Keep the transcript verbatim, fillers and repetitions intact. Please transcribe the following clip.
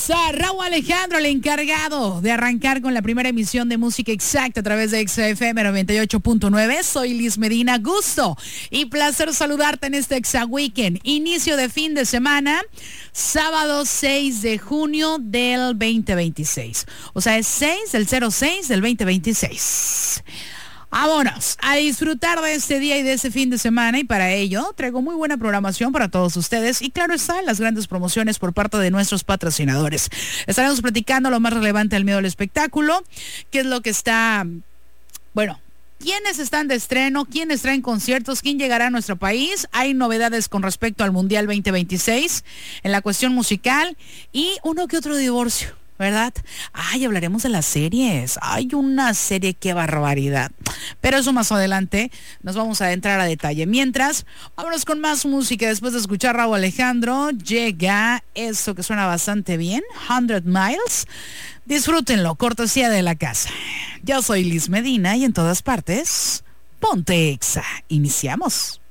es a Raúl Alejandro, el encargado de arrancar con la primera emisión de Música Exacta a través de X F M noventa y ocho punto nueve. Soy Liz Medina, gusto y placer saludarte en este Exa Weekend. Inicio de fin de semana, sábado seis de junio del veinte veintiséis. O sea, es seis del cero seis del veinte veintiséis. Vámonos a disfrutar de este día y de este fin de semana, y para ello traigo muy buena programación para todos ustedes y claro está, las grandes promociones por parte de nuestros patrocinadores. Estaremos platicando lo más relevante del medio del espectáculo, qué es lo que está, bueno, quiénes están de estreno, quiénes traen conciertos, quién llegará a nuestro país. Hay novedades con respecto al Mundial veinte veintiséis en la cuestión musical y uno que otro divorcio, ¿verdad? Ay, hablaremos de las series. Hay una serie, qué barbaridad. Pero eso más adelante nos vamos a adentrar a detalle. Mientras, vámonos con más música. Después de escuchar a Raúl Alejandro, llega eso que suena bastante bien, Hundred Miles. Disfrútenlo, cortesía de la casa. Yo soy Liz Medina y en todas partes, ponte Exa. Iniciamos.